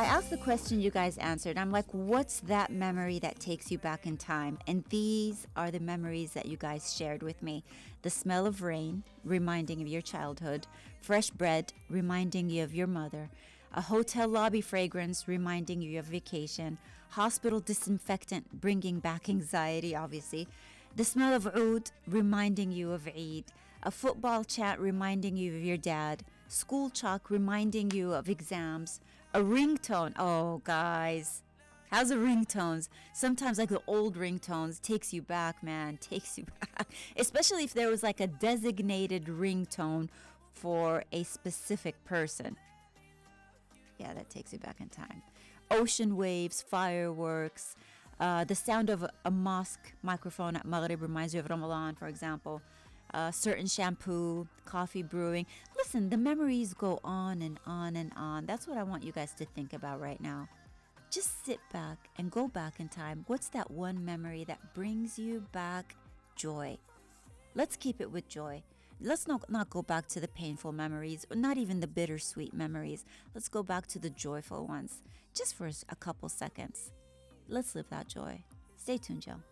I asked the question, you guys answered. I'm like, what's that memory that takes you back in time? And these are the memories that you guys shared with me. The smell of rain, reminding of your childhood. Fresh bread, reminding you of your mother. A hotel lobby fragrance, reminding you of vacation. Hospital disinfectant, bringing back anxiety, obviously. The smell of oud, reminding you of Eid. A football chat, reminding you of your dad. School chalk, reminding you of exams. A ringtone. Oh, guys. How's the ringtones? Sometimes like the old ringtones takes you back, man. Takes you back. Especially if there was like a designated ringtone for a specific person. Yeah, that takes you back in time. Ocean waves, fireworks. The sound of a mosque microphone at Maghrib reminds you of Ramadan, for example. Certain shampoo, coffee brewing. Listen, the memories go on and on and on. That's what I want you guys to think about right now. Just sit back and go back in time. What's that one memory that brings you back joy? Let's keep it with joy. Let's not go back to the painful memories, or not even the bittersweet memories. Let's go back to the joyful ones, just for a couple seconds. Let's live that joy. Stay tuned, y'all.